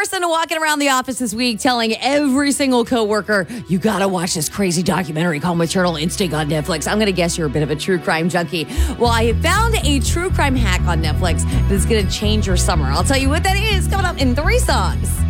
person walking around the office this week telling every single coworker, you got to watch this crazy documentary called Maternal Instinct on Netflix. I'm going to guess you're a bit of a true crime junkie. Well, I found a true crime hack on Netflix that's going to change your summer. I'll tell you what that is coming up in 3 songs.